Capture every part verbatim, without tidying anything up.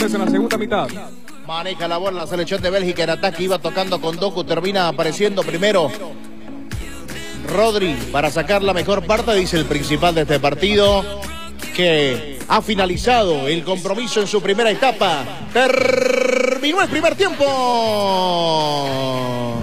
hombres en la segunda mitad. Maneja la bola la selección de Bélgica en ataque, iba tocando con Doku, termina apareciendo primero Rodri para sacar la mejor parte, dice el principal de este partido, que ha finalizado el compromiso en su primera etapa. Terminó el primer tiempo.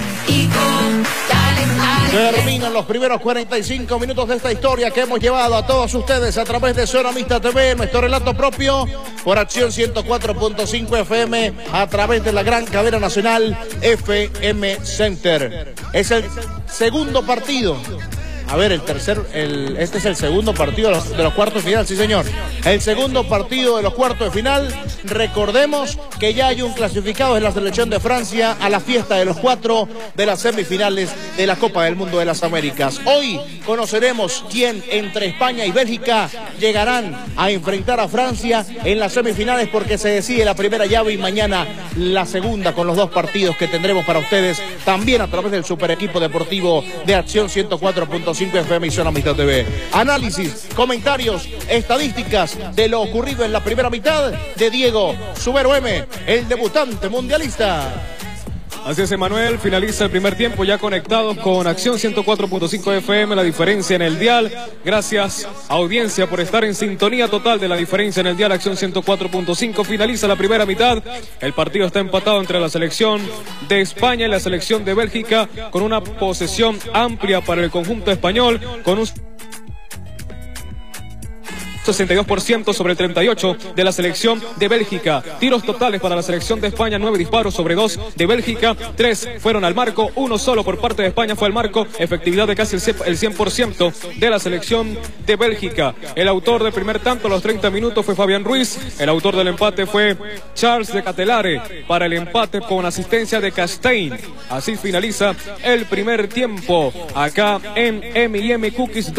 Terminan los primeros cuarenta y cinco minutos de esta historia que hemos llevado a todos ustedes a través de Zona Mixta T V, nuestro relato propio por Acción ciento cuatro punto cinco F M, a través de la gran cadena nacional F M Center. Es el segundo partido. A ver, el tercer, el, este es el segundo partido de los, de los cuartos de final, sí señor. El segundo partido de los cuartos de final. Recordemos que ya hay un clasificado en la selección de Francia a la fiesta de los cuatro de las semifinales de la Copa del Mundo de las Américas. Hoy conoceremos quién entre España y Bélgica llegarán a enfrentar a Francia en las semifinales, porque se decide la primera llave y mañana la segunda, con los dos partidos que tendremos para ustedes también a través del super equipo deportivo de Acción ciento cuatro punto cinco F M y Zona Mixta T V. Análisis, comentarios, estadísticas de lo ocurrido en la primera mitad de Diego Subero M, el debutante mundialista. Así es, Emanuel, finaliza el primer tiempo ya conectados con Acción ciento cuatro punto cinco F M, la diferencia en el dial. Gracias, audiencia, por estar en sintonía total de la diferencia en el dial. Acción ciento cuatro punto cinco, finaliza la primera mitad. El partido está empatado entre la selección de España y la selección de Bélgica, con una posesión amplia para el conjunto español, con un sesenta y dos por ciento sobre el treinta y ocho por ciento de la selección de Bélgica. Tiros totales para la selección de España, nueve disparos sobre dos de Bélgica, tres fueron al marco, uno solo por parte de España fue al marco, efectividad de casi el cien por ciento de la selección de Bélgica. El autor del primer tanto a los treinta minutos fue Fabián Ruiz, el autor del empate fue Charles de Catelare para el empate con asistencia de Castain. Así finaliza el primer tiempo acá en M and M Cookies.